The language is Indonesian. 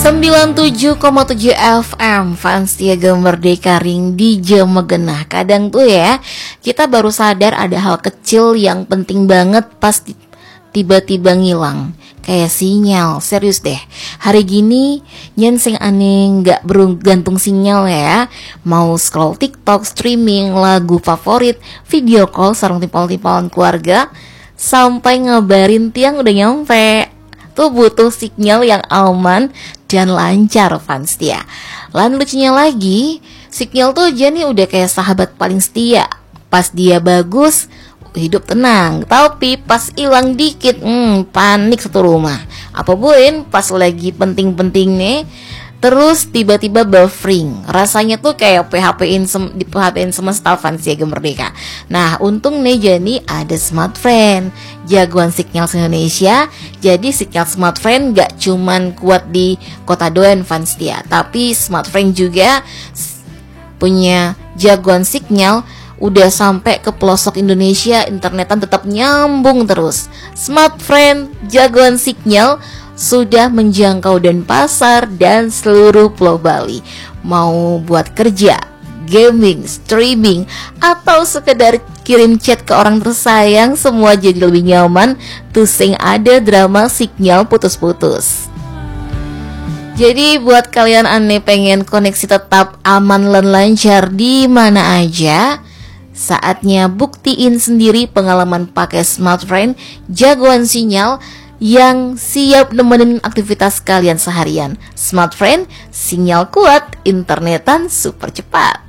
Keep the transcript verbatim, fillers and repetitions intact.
sembilan puluh tujuh koma tujuh F M Fans Tiaga Merdeka Ring di Jemegenah. Kadang tuh ya, kita baru sadar ada hal kecil yang penting banget pas tiba-tiba ngilang. Kayak sinyal, serius deh. Hari gini nyen sing aneh gak bergantung sinyal ya. Mau scroll TikTok, streaming, lagu favorit, video call sarung timpal-timpalan keluarga, sampai ngabarin tiang udah nyampe. Tuh butuh sinyal yang aman dan lancar, fans dia. Lan lucunya lagi, sinyal tuh aja nih udah kayak sahabat paling setia. Pas dia bagus, hidup tenang. Tapi pas hilang dikit, hmm, panik satu rumah. Apa buin pas lagi penting-penting nih, terus tiba-tiba buffering. Rasanya tuh kayak P H P-in sem- di P H P-in semesta, Fans Tiaga Merdeka. Nah, untung nih Jani ada Smartfren, jagoan sinyal Indonesia. Jadi sinyal Smartfren gak cuman kuat di kota doang, fans dia, tapi Smartfren juga punya jagoan sinyal udah sampai ke pelosok Indonesia. Internetan tetap nyambung terus. Smartfren, jagoan sinyal, sudah menjangkau Denpasar dan seluruh Pulau Bali. Mau buat kerja, gaming, streaming, atau sekedar kirim chat ke orang tersayang, semua jadi lebih nyaman. Tusing ada drama sinyal putus-putus. Jadi buat kalian aneh pengen koneksi tetap aman dan lancar di mana aja, saatnya buktiin sendiri pengalaman pakai Smartfren, jagoan sinyal yang siap nemenin aktivitas kalian seharian. Smartfren, sinyal kuat, internetan super cepat.